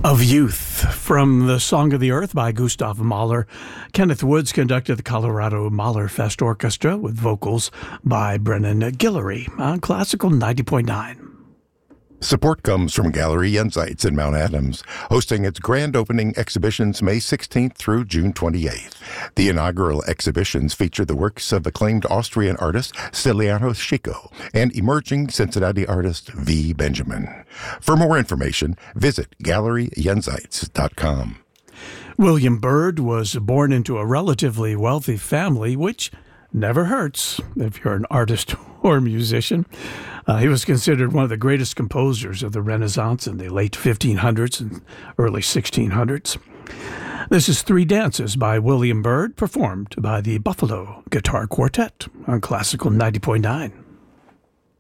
of Youth from the Song of the Earth by Gustav Mahler. Kenneth Woods conducted the Colorado Mahler Fest Orchestra with vocals by Brennan Guillory on Classical 90.9. Support comes from Gallery Jenseits in Mount Adams, hosting its grand opening exhibitions May 16th through June 28th. The inaugural exhibitions feature the works of acclaimed Austrian artist Stiliano Schico and emerging Cincinnati artist V. Benjamin. For more information, visit GalleryJenseits.com. William Byrd was born into a relatively wealthy family, which never hurts if you're an artist or musician. He was considered one of the greatest composers of the Renaissance in the late 1500s and early 1600s. This is Three Dances by William Byrd, performed by the Buffalo Guitar Quartet on Classical 90.9.